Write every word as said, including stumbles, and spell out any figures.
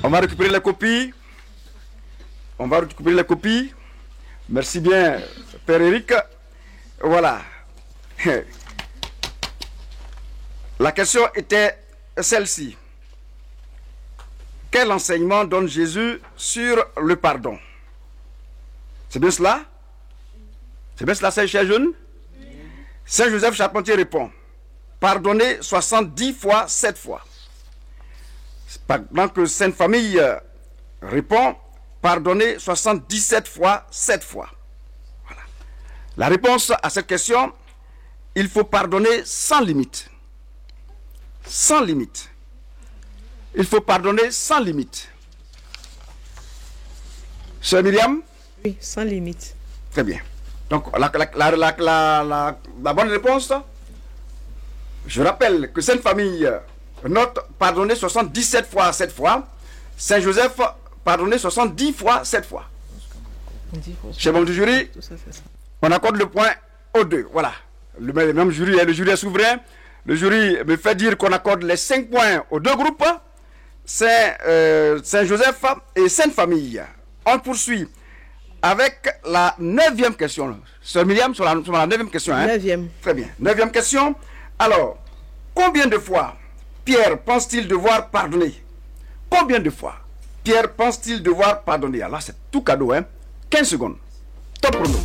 On va récupérer les copies. On va récupérer les copies. Merci bien, Père Éric. Voilà. La question était celle-ci. Quel enseignement donne Jésus sur le pardon? C'est bien cela? C'est bien cela, c'est chers jeunes? Saint Joseph Charpentier répond: pardonnez soixante-dix fois, sept fois. Pendant que Sainte Famille répond: pardonnez soixante-dix-sept fois, sept fois. Voilà. La réponse à cette question: il faut pardonner sans limite. Sans limite. Il faut pardonner sans limite. Sœur Myriam? Oui, sans limite. Très bien. Donc, la, la, la, la, la, la bonne réponse, je rappelle que Sainte Famille note pardonner soixante-dix-sept fois, sept fois. Saint Joseph, pardonner soixante-dix fois, sept fois. Chez mon jury, on accorde le point aux deux. Voilà. Le, le même jury, le jury est souverain. Le jury me fait dire qu'on accorde les cinq points aux deux groupes, Saint, euh, Saint Joseph et Sainte Famille. On poursuit avec la neuvième question. Sœur Myriam, sur la, sur la neuvième question. Hein? Neuvième. Très bien. Neuvième question. Alors, combien de fois Pierre pense-t-il devoir pardonner? Combien de fois Pierre pense-t-il devoir pardonner? Alors, c'est tout cadeau. Hein? quinze secondes. Top chrono.